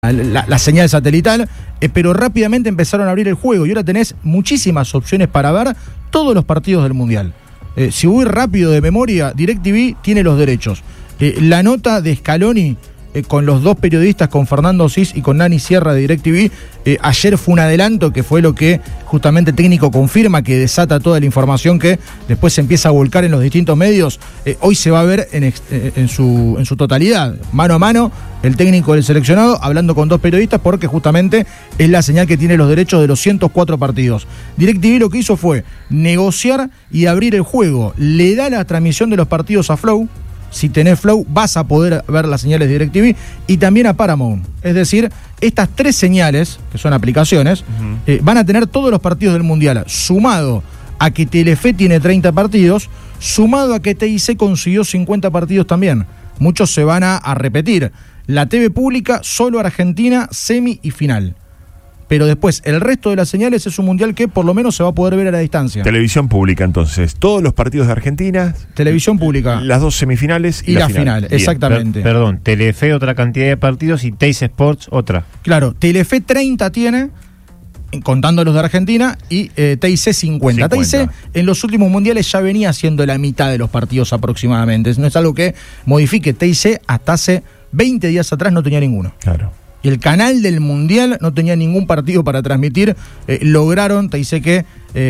la señal satelital, pero rápidamente empezaron a abrir el juego y ahora tenés muchísimas opciones para ver todos los partidos del Mundial. Si voy rápido de memoria, DirecTV tiene los derechos. La nota de Scaloni con los dos periodistas, con Fernando Cis y con Nani Sierra de DirecTV, ayer fue un adelanto que fue lo que justamente el técnico confirma, que desata toda la información que después se empieza a volcar en los distintos medios. Hoy se va a ver en su totalidad, mano a mano, el técnico del seleccionado hablando con dos periodistas, porque justamente es la señal que tiene los derechos de los 104 partidos. DirecTV lo que hizo fue negociar y abrir el juego. Le da la transmisión de los partidos a Flow. Si tenés Flow, vas a poder ver las señales de DirecTV y también a Paramount. Es decir, estas tres señales, que son aplicaciones, van a tener todos los partidos del Mundial, sumado a que Telefe tiene 30 partidos, sumado a que TIC consiguió 50 partidos también. Muchos se van a repetir. La TV pública, solo Argentina, semi y final. Pero después, el resto de las señales es un Mundial que por lo menos se va a poder ver a la distancia. Televisión pública, entonces. Todos los partidos de Argentina. Televisión pública. Las dos semifinales y la final. Exactamente. Perdón, Telefe otra cantidad de partidos y Teis Sports otra. Claro, Telefe 30 tiene, contando los de Argentina, y TIC 50. TIC en los últimos mundiales ya venía haciendo la mitad de los partidos aproximadamente. No es algo que modifique. TIC hasta hace 20 días atrás no tenía ninguno. Claro. Y el canal del Mundial no tenía ningún partido para transmitir. Lograron, te dice que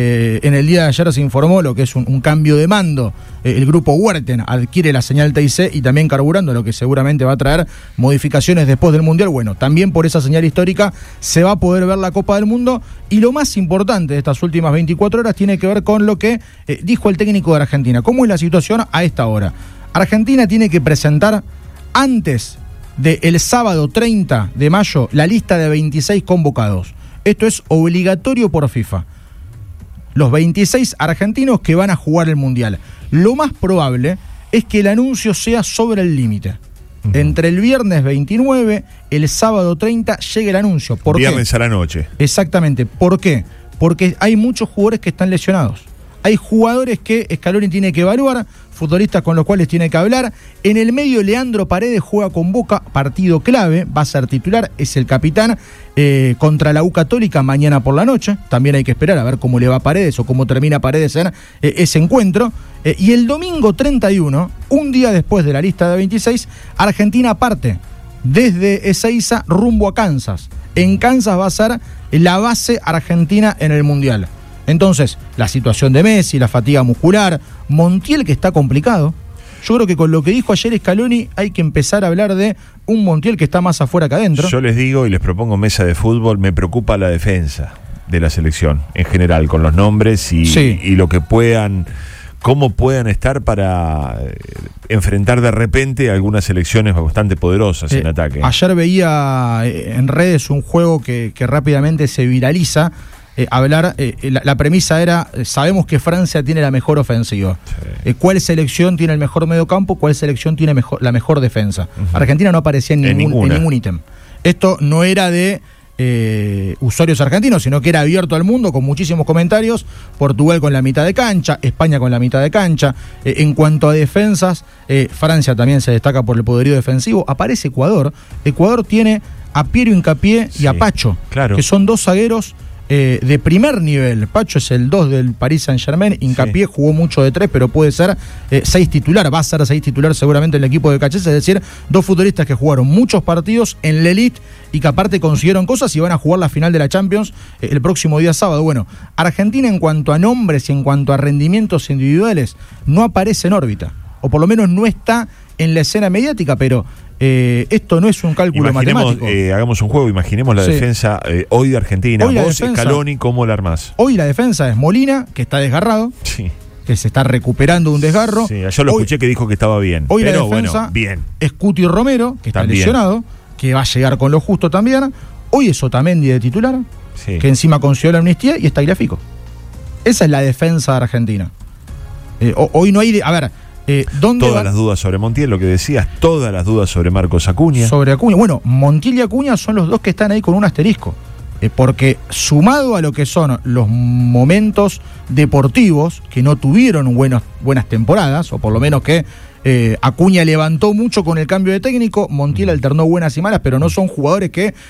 en el día de ayer se informó lo que es un cambio de mando. El grupo Huerten adquiere la señal TIC y también carburando, lo que seguramente va a traer modificaciones después del Mundial. Bueno, también por esa señal histórica se va a poder ver la Copa del Mundo. Y lo más importante de estas últimas 24 horas tiene que ver con lo que dijo el técnico de Argentina. ¿Cómo es la situación a esta hora? Argentina tiene que presentar antes del sábado 30 de mayo la lista de 26 convocados. Esto es obligatorio por FIFA. Los 26 argentinos que van a jugar el Mundial. Lo más probable es que el anuncio sea sobre el límite. Entre el viernes 29, el sábado 30 llegue el anuncio. ¿Por qué? Viernes a la noche. Exactamente. ¿Por qué? Porque hay muchos jugadores que están lesionados. Hay jugadores que Scaloni tiene que evaluar, futbolistas con los cuales tiene que hablar. En el medio, Leandro Paredes juega con Boca, partido clave, va a ser titular, es el capitán contra la U Católica mañana por la noche. También hay que esperar a ver cómo le va a Paredes o cómo termina Paredes en ese encuentro. Y el domingo 31, un día después de la lista de 26, Argentina parte desde Ezeiza rumbo a Kansas. En Kansas va a ser la base argentina en el Mundial. Entonces, la situación de Messi, la fatiga muscular, Montiel que está complicado. Yo creo que con lo que dijo ayer Scaloni hay que empezar a hablar de un Montiel que está más afuera que adentro. Yo les digo y les propongo mesa de fútbol, me preocupa la defensa de la selección en general, con los nombres y lo que puedan, cómo puedan estar para enfrentar de repente algunas selecciones bastante poderosas en ataque. Ayer veía en redes un juego que rápidamente se viraliza. La premisa era, sabemos que Francia tiene la mejor ofensiva. Sí. ¿Cuál selección tiene el mejor mediocampo? ¿Cuál selección tiene la mejor defensa? Argentina no aparecía en ningún ítem. Esto no era de usuarios argentinos, sino que era abierto al mundo con muchísimos comentarios. Portugal con la mitad de cancha, España con la mitad de cancha. En cuanto a defensas, Francia también se destaca por el poderío defensivo. Aparece Ecuador. Ecuador tiene a Piero Hincapié y a Pacho, claro, que son dos zagueros de primer nivel. Pacho es el 2 del Paris Saint-Germain. Hincapié jugó mucho de 3, pero puede ser 6 titular. Va a ser 6 titular seguramente en el equipo de Cachés. Es decir, dos futbolistas que jugaron muchos partidos en la Elite y que aparte consiguieron cosas y van a jugar la final de la Champions el próximo día sábado. Bueno, Argentina en cuanto a nombres y en cuanto a rendimientos individuales no aparece en órbita. O por lo menos no está en la escena mediática, pero esto no es un cálculo matemático. Hagamos un juego, imaginemos la defensa hoy de Argentina. Hoy vos, Scaloni, ¿cómo la armás? Hoy la defensa es Molina, que está desgarrado, que se está recuperando de un desgarro. Sí, yo lo escuché que dijo que estaba bien. Hoy pero la defensa bien. Es Cuti Romero, que está lesionado, que va a llegar con lo justo también. Hoy es Otamendi de titular, que encima consiguió la amnistía, y está Tagliafico. Esa es la defensa de Argentina. Hoy no hay... A ver... todas las dudas sobre Montiel, lo que decías, todas las dudas sobre Marcos Acuña. Sobre Acuña, bueno, Montiel y Acuña son los dos que están ahí con un asterisco, porque sumado a lo que son los momentos deportivos, que no tuvieron buenas temporadas, o por lo menos que Acuña levantó mucho con el cambio de técnico, Montiel alternó buenas y malas, pero no son jugadores que